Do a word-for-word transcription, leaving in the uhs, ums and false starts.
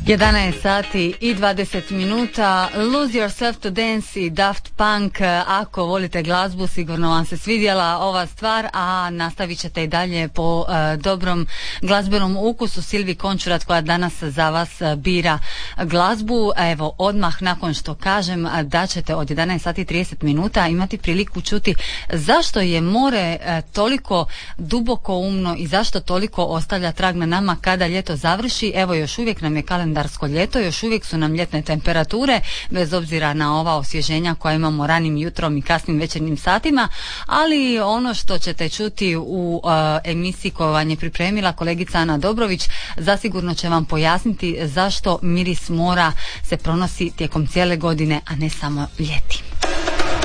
jedanaest sati i dvadeset minuta. Lose Yourself to Dance i Daft Punk. Ako volite glazbu, sigurno vam se svidjela ova stvar, a nastavit ćete i dalje po uh, dobrom glazbenom ukusu Silvi Končurat, koja danas za vas uh, bira glazbu. Evo, odmah nakon što kažem da ćete od jedanaest sati i trideset minuta imati priliku čuti zašto je more uh, toliko duboko umno i zašto toliko ostavlja trag na nama kada ljeto završi. Evo, još uvijek nam je kalendarsko ljeto, još uvijek su nam ljetne temperature, bez obzira na ova osvježenja koja imamo ranim jutrom i kasnim večernjim satima, ali ono što ćete čuti u uh, emisiji koju vam je pripremila kolegica Ana Dobrović zasigurno će vam pojasniti zašto miris mora se pronosi tijekom cijele godine, a ne samo ljeti.